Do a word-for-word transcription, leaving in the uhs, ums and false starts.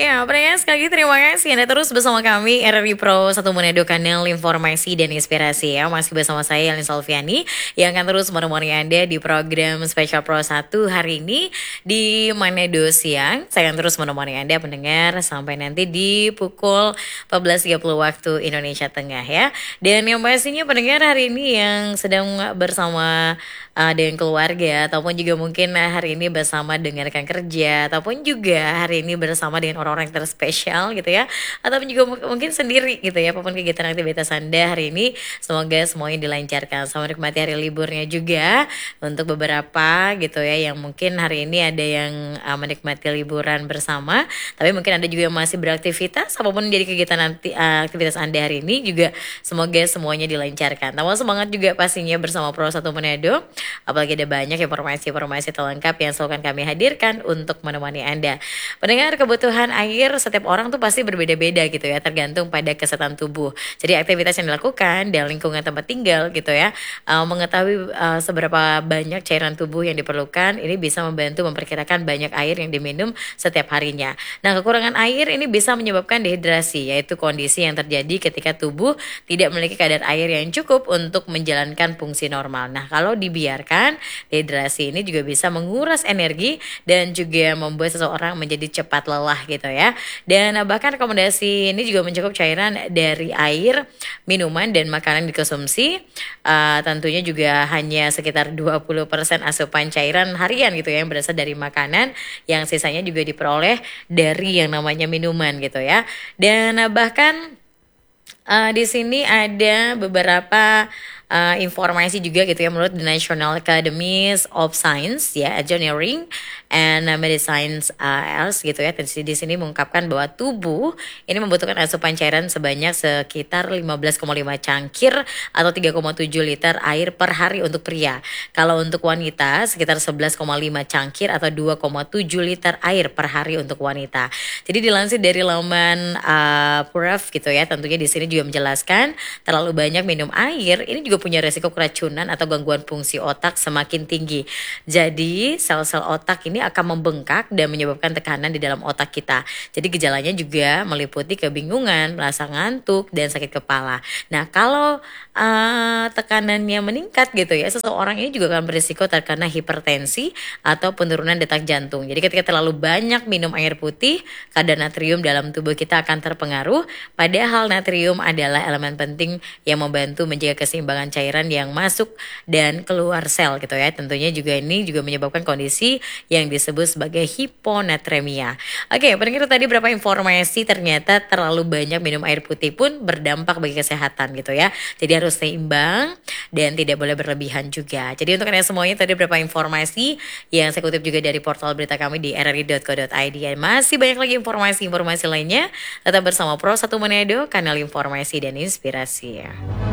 Ya, pendengar sekali lagi terima kasih Anda terus bersama kami R R I Pro satu Manado, kanal informasi dan inspirasi ya. Masih bersama saya Yelin Salviani yang akan terus menemani Anda di program Spesial Pro satu hari ini di Manado siang. Saya akan terus menemani Anda pendengar sampai nanti di pukul empat belas tiga puluh waktu Indonesia Tengah ya. Dan yang pastinya pendengar hari ini yang sedang bersama uh, dengan keluarga ataupun juga mungkin hari ini bersama dengan rekan kerja ataupun juga hari ini bersama dengan orang-orang yang terspesial gitu ya, ataupun juga mungkin sendiri gitu ya, apapun kegiatan aktivitas Anda hari ini semoga semuanya dilancarkan. Selamat menikmati hari liburnya juga untuk beberapa gitu ya yang mungkin hari ini ada yang uh, menikmati liburan bersama, tapi mungkin ada juga yang masih beraktivitas apapun jadi kegiatan nanti uh, aktivitas Anda hari ini juga semoga semuanya dilancarkan. Tambah semangat juga pastinya bersama Pro satu Manado, apalagi ada banyak informasi-informasi terlengkap yang selalu akan kami hadirkan untuk menemani Anda. Pendengar, kebutuhan air setiap orang tuh pasti berbeda-beda gitu ya, tergantung pada kesehatan tubuh. Jadi aktivitas yang dilakukan dan lingkungan tempat tinggal gitu ya, uh, mengetahui uh, seberapa banyak cairan tubuh yang diperlukan, ini bisa membantu memperkirakan banyak air yang diminum setiap harinya. Nah, kekurangan air ini bisa menyebabkan dehidrasi, yaitu kondisi yang terjadi ketika tubuh tidak memiliki kadar air yang cukup untuk menjalankan fungsi normal. Nah, kalau dibiarkan, dehidrasi ini juga bisa menguras energi dan juga membuat seseorang menjadi cepat lelah gitu ya. Dan bahkan rekomendasi ini juga mencakup cairan dari air, minuman dan makanan dikonsumsi. Uh, tentunya juga hanya sekitar dua puluh persen asupan cairan harian gitu ya yang berasal dari makanan, yang sisanya juga diperoleh dari yang namanya minuman gitu ya. Dan uh, bahkan uh, di sini ada beberapa Uh, informasi juga gitu ya menurut the National Academies of Science ya, Engineering and Medicine uh, else gitu ya. Di sini mengungkapkan bahwa tubuh ini membutuhkan asupan cairan sebanyak sekitar lima belas koma lima cangkir atau tiga koma tujuh liter air per hari untuk pria. Kalau untuk wanita sekitar sebelas koma lima cangkir atau dua koma tujuh liter air per hari untuk wanita. Jadi dilansir dari laman uh, P R E F gitu ya, tentunya di sini juga menjelaskan terlalu banyak minum air ini juga punya resiko keracunan atau gangguan fungsi otak semakin tinggi. Jadi sel-sel otak ini akan membengkak dan menyebabkan tekanan di dalam otak kita. Jadi gejalanya juga meliputi kebingungan, merasa ngantuk, dan sakit kepala. Nah, kalau uh, tekanannya meningkat gitu ya, seseorang ini juga akan berisiko terkena hipertensi atau penurunan detak jantung. Jadi ketika terlalu banyak minum air putih, kadar natrium dalam tubuh kita akan terpengaruh. Padahal natrium adalah elemen penting yang membantu menjaga keseimbangan cairan yang masuk dan keluar sel gitu ya. Tentunya juga ini juga menyebabkan kondisi yang disebut sebagai hiponatremia. Oke, pendengar tadi berapa informasi, ternyata terlalu banyak minum air putih pun berdampak bagi kesehatan gitu ya. Jadi harus seimbang dan tidak boleh berlebihan juga. Jadi untuk kalian semuanya tadi berapa informasi yang saya kutip juga dari portal berita kami di r r i dot co dot i d. Masih banyak lagi informasi-informasi lainnya. Tetap bersama Pro satu Manado, kanal informasi dan inspirasi ya.